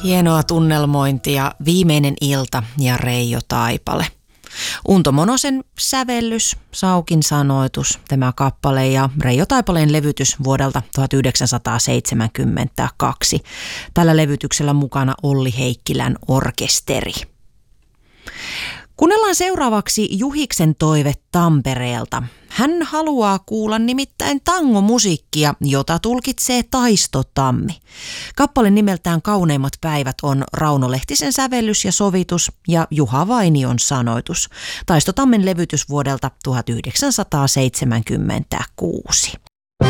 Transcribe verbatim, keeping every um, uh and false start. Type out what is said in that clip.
Hienoa tunnelmointia, Viimeinen ilta ja Reijo Taipale. Unto Monosen sävellys, Saukin sanoitus, tämä kappale ja Reijo Taipaleen levytys vuodelta tuhatyhdeksänsataaseitsemänkymmentäkaksi. Tällä levytyksellä mukana Olli Heikkilän orkesteri. Kuunnellaan seuraavaksi Juhiksen toive Tampereelta. Hän haluaa kuulla nimittäin tangomusiikkia, jota tulkitsee Taisto Tammi. Kappale nimeltään Kauneimmat päivät on Rauno Lehtisen sävellys ja sovitus ja Juha Vainion sanoitus. Taisto Tammen levytys vuodelta tuhatyhdeksänsataaseitsemänkymmentäkuusi.